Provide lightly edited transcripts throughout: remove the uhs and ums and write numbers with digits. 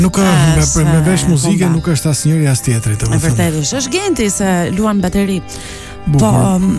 Nuk ka me vesh muzike nuk është asnjëri as tjetri të vërtetë. Vërtetë, është Genti se luan bateri. Po,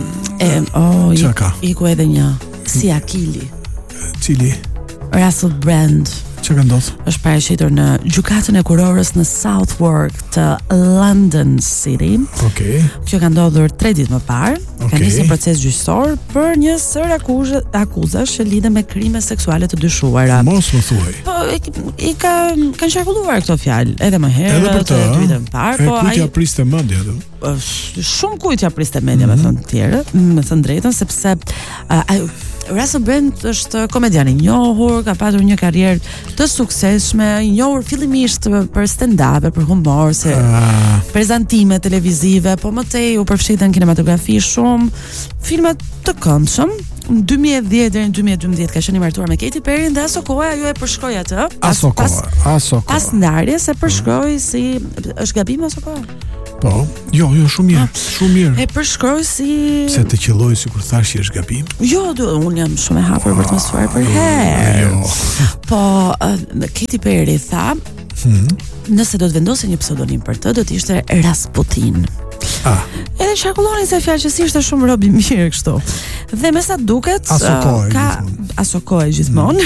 iku edhe një si Akili. Cili? Russell Brand. Çka ka ndodhur? Është paraqitur në gjykatën e kurorës në Southwark të London City. Okej. Kjo ka ndodhur 3 ditë më parë. Ka nisur proces gjyqësor për një sër akuzash që lidhen me krime seksuale të dyshuara. Mos më thuaj. Po kanë qarkulluar këto fjalë edhe më herë, edhe ditën e parë, po ai ja priste mendja atë. Shumë kujt ja priste mendja me thënë të tjerë, me thënë drejtën, sepse Russell Brand është komedian i njohur, ka patur një karrierë të suksesshme, i njohur fillimisht për stand-up, për humor, se prezantime televizive, po më tej u përfshitën në kinematografi shumë, filma të këndshëm. Në 2010 deri në 2012 ka qenë i martuar me Katy Perry dhe aso kohë ajo e përshkroi atë. Pas ndarjes e përshkroi si është gabim aso kohë. Po, jo, shumë mirë. E përshkroi si se të qelloj sikur thash që është gabim. Jo, unë jam shumë e hapur për të mësuar për herë. Po, Katy Perry tha, nëse do të vendosë një pseudonim për të, do të ishte Rasputin. Edhe qarkullonin se fjalëqësisht është shumë rob i mirë kështu. Dhe me sa duket aso kohë gjithmonë.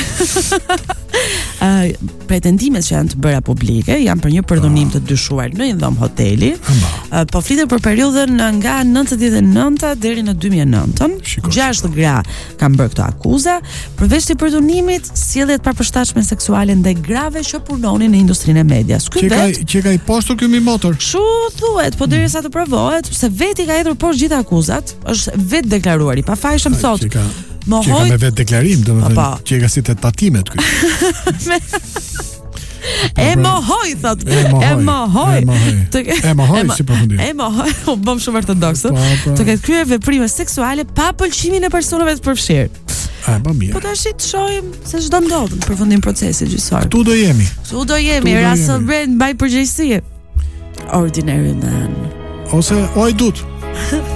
Pretendimet që janë të bëra publike janë për një përdhunim të dyshuar në një dhomë hoteli. Po flitet për periudhën nga 99 deri në 2009. 6 gra kanë bërë këto akuza. Përveç të përdhunimit, sjelljet papërshtatshme seksuale ndaj grave që punonin në industrinë e medias. Që ka i postur ky mi motor. Shu thuhet, po derisa të provohet, se veti ka hedhur poshtë gjithë akuzat, është vetë deklaruar i pafajshëm thotë. Që ka me vetë deklarim, domethënë që ka si të tatimet ky. E mohoj, thot. E mohoj si përfundim. E mohoj, u bëm shumë ortodoks. Të ketë kryer veprime seksuale pa pëlqimin e personave të përfshirë. Po tash të shohim se ç'do ndodh në përfundim procesit gjyqësor. Ktu do jemi. Russell Brand mbaj përgjegjësi. Ordinary man. Ose Ojdut.